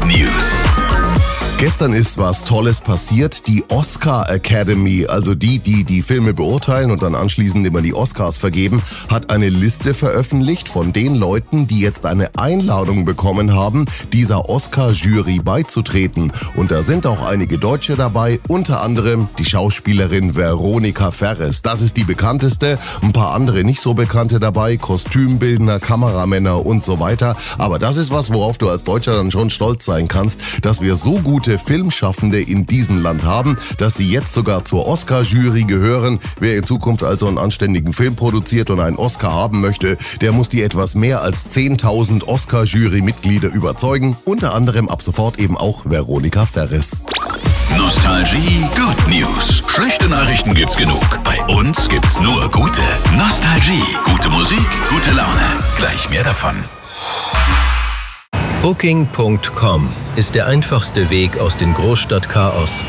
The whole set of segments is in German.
News. Gestern ist was Tolles passiert. Die Oscar Academy, also die Filme beurteilen und dann anschließend immer die Oscars vergeben, hat eine Liste veröffentlicht von den Leuten, die jetzt eine Einladung bekommen haben, dieser Oscar-Jury beizutreten. Und da sind auch einige Deutsche dabei, unter anderem die Schauspielerin Veronika Ferres. Das ist die bekannteste, ein paar andere nicht so bekannte dabei, Kostümbildner, Kameramänner und so weiter. Aber das ist was, worauf du als Deutscher dann schon stolz sein kannst, dass wir so gute Filmschaffende in diesem Land haben, dass sie jetzt sogar zur Oscar-Jury gehören. Wer in Zukunft also einen anständigen Film produziert und einen Oscar haben möchte, der muss die etwas mehr als 10.000 Oscar-Jury-Mitglieder überzeugen. Unter anderem ab sofort eben auch Veronika Ferres. Nostalgie Good News. Schlechte Nachrichten gibt's genug. Bei uns gibt's nur gute. Nostalgie. Gute Musik, gute Laune. Gleich mehr davon. Booking.com ist der einfachste Weg aus dem Großstadtchaos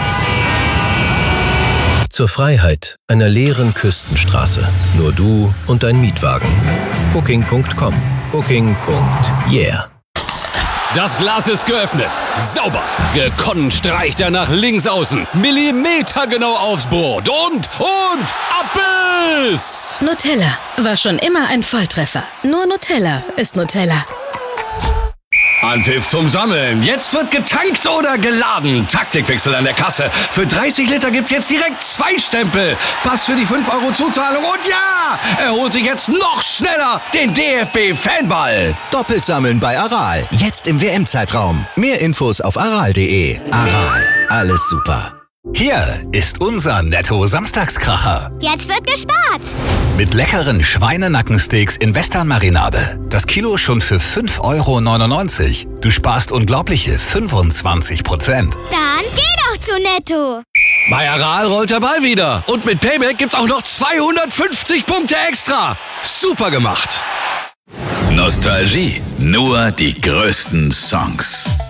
zur Freiheit einer leeren Küstenstraße. Nur du und dein Mietwagen. Booking.com. Booking.yeah. Das Glas ist geöffnet. Sauber. Gekonnt streicht er nach links außen. Millimetergenau aufs Brot. Und Abbiss! Nutella war schon immer ein Volltreffer. Nur Nutella ist Nutella. Anpfiff zum Sammeln. Jetzt wird getankt oder geladen. Taktikwechsel an der Kasse. Für 30 Liter gibt's jetzt direkt 2 Stempel. Pass für die 5 € Zuzahlung. Und ja, er holt sich jetzt noch schneller den DFB-Fanball. Doppelt sammeln bei Aral. Jetzt im WM-Zeitraum. Mehr Infos auf aral.de. Aral. Alles super. Hier ist unser Netto-Samstagskracher. Jetzt wird gespart. Mit leckeren Schweinenackensteaks in Western-Marinade. Das Kilo schon für 5,99 €. Du sparst unglaubliche 25%. Dann geh doch zu Netto. Bei Aral rollt der Ball wieder. Und mit Payback gibt's auch noch 250 Punkte extra. Super gemacht. Nostalgie. Nur die größten Songs.